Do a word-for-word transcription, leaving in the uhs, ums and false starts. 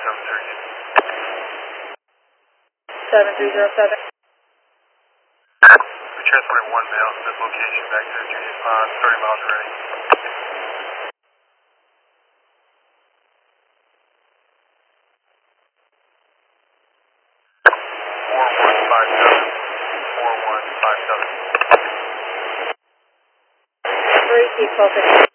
seven three. seven three zero seven. We're transporting one male to this location back to Junior Pond, thirty miles ready. four one five seven. four one five seven. three, keep focused.